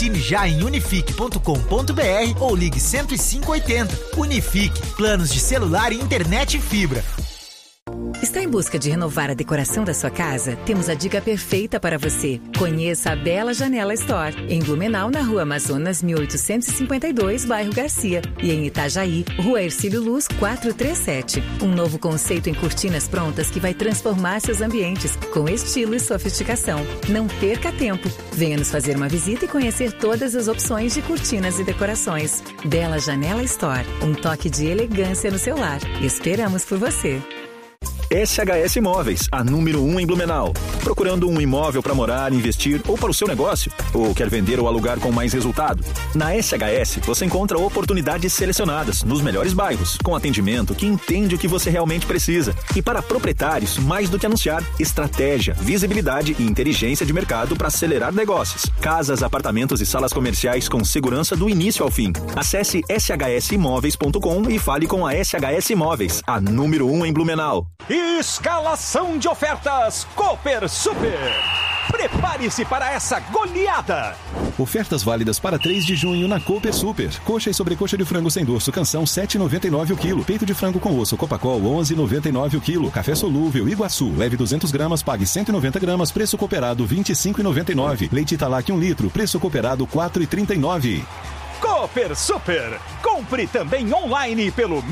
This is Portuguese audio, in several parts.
Assine já em unifique.com.br ou ligue 10580. Unifique, planos de celular e internet e fibra. Está em busca de renovar a decoração da sua casa? Temos a dica perfeita para você. Conheça a Bela Janela Store, em Blumenau, na Rua Amazonas, 1852, bairro Garcia. E em Itajaí, Rua Hercílio Luz, 437. Um novo conceito em cortinas prontas que vai transformar seus ambientes com estilo e sofisticação. Não perca tempo. Venha nos fazer uma visita e conhecer todas as opções de cortinas e decorações. Bela Janela Store, um toque de elegância no seu lar. Esperamos por você. SHS Imóveis, a número 1 em Blumenau. Procurando um imóvel para morar, investir ou para o seu negócio? Ou quer vender ou alugar com mais resultado? Na SHS, você encontra oportunidades selecionadas nos melhores bairros, com atendimento que entende o que você realmente precisa. E para proprietários, mais do que anunciar, estratégia, visibilidade e inteligência de mercado para acelerar negócios. Casas, apartamentos e salas comerciais com segurança do início ao fim. Acesse shsimóveis.com e fale com a SHS Imóveis, a número 1 em Blumenau. Escalação de ofertas Cooper Super. Prepare-se para essa goleada. Ofertas válidas para 3 de junho na Cooper Super. Coxa e sobrecoxa de frango sem dorso canção 7,99 o quilo. Peito de frango com osso Copacol 11,99 o quilo. Café solúvel Iguaçu, leve 200 gramas, pague 190 gramas, preço cooperado 25,99. Leite Italac 1 litro, preço cooperado 4,39. Cooper Super. Compre também online pelo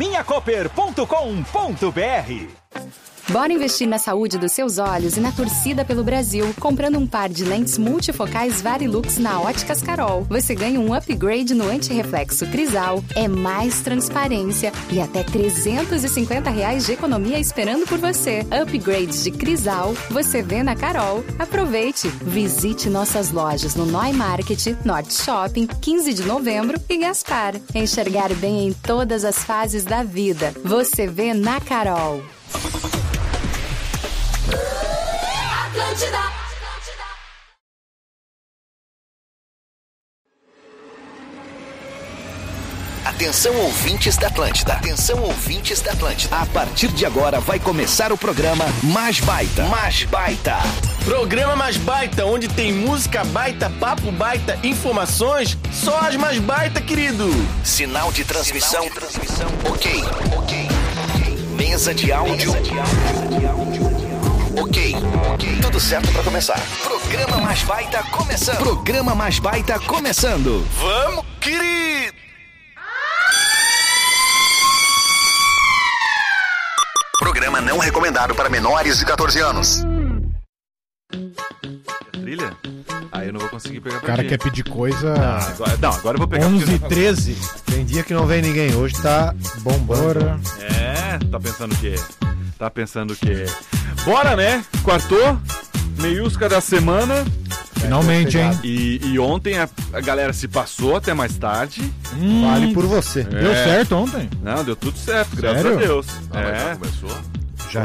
minhacooper.com.br. Bora investir na saúde dos seus olhos e na torcida pelo Brasil. Comprando um par de lentes multifocais Varilux na Óticas Carol, você ganha um upgrade no antirreflexo Crisal, é mais transparência e até R$350 de economia esperando por você. Upgrades de Crisal, você vê na Carol. Aproveite! Visite nossas lojas no Noi Market, Norte Shopping, 15 de novembro e Gaspar. Enxergar bem em todas as fases da vida. Você vê na Carol. Atlântida. Atenção, ouvintes da Atlântida. Atenção, ouvintes da Atlântida. A partir de agora vai começar o programa Mais Baita. Mais Baita. Programa Mais Baita, onde tem música baita, papo baita, informações, só as mais baita, querido. Sinal de transmissão. Ok. Mesa de áudio. Ok. Tudo certo pra começar. Programa Mais Baita começando. Programa Mais Baita começando. Vamos, querido! Programa não recomendado para menores de 14 anos. Trilha? Aí eu não vou conseguir pegar pra O cara quer pedir coisa... Não, agora eu vou pegar... 11h13. Tem dia que não vem ninguém. Hoje tá bombando. Tá pensando o quê? Bora, né? Quartou. Meiusca da semana. Finalmente, hein? E ontem a galera se passou até mais tarde. Vale por você. Deu certo ontem? Não, deu tudo certo, graças a Deus. Já começou? Já.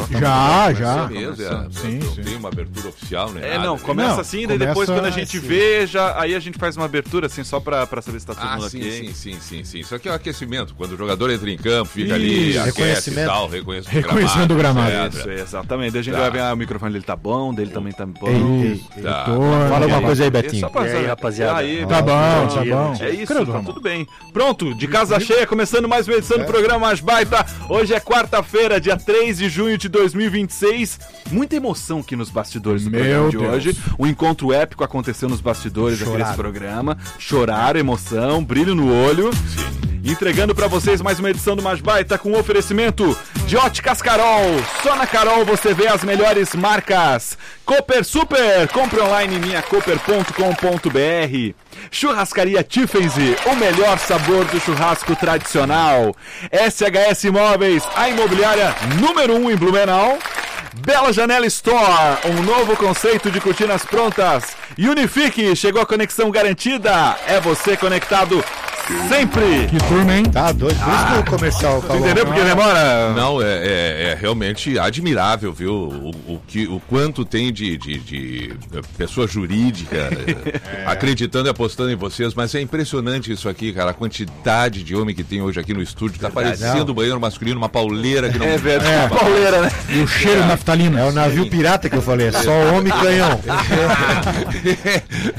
Sim. Tem uma abertura oficial, né? Começa assim, daí depois quando a gente vê, aí a gente faz uma abertura assim, só pra saber se tá todo mundo aqui. Sim. Isso aqui é o aquecimento, quando o jogador entra em campo, fica ali, aquece e tal, reconhecimento do gramado. Isso, exatamente. Daí a gente vai ver, o microfone dele tá bom, dele também tá bom. Fala alguma coisa aí, Betinho. E aí, rapaziada? Tá bom. É isso, tá tudo bem. Pronto, de casa cheia, começando mais uma edição do programa Mais Baita. Hoje é quarta-feira, dia 3 de junho de 2026. Muita emoção aqui nos bastidores do programa de hoje. Um encontro épico aconteceu nos bastidores aqui desse programa. Chorar, emoção, brilho no olho. Sim. Entregando pra vocês mais uma edição do Mais Baita com oferecimento de Óticas Carol. Só na Carol você vê as melhores marcas. Cooper Super. Compre online em minhacooper.com.br. Churrascaria Tiffensy, o melhor sabor do churrasco tradicional. SHS Imóveis, a imobiliária número 1 em Blumenau. Bela Janela Store, um novo conceito de cortinas prontas. Unifique, chegou a conexão garantida. É você conectado sempre. Que turma, hein? Tá doido. Por isso que o comercial falou. Entendeu porque demora? Não, é realmente admirável, viu? O quanto tem de pessoa jurídica acreditando e apostando em vocês, mas é impressionante isso aqui, cara. A quantidade de homem que tem hoje aqui no estúdio. Tá parecendo um banheiro masculino, uma pauleira que não... É verdade, pauleira, né? E o cheiro naftalino. É o navio pirata que eu falei, é só homem e canhão.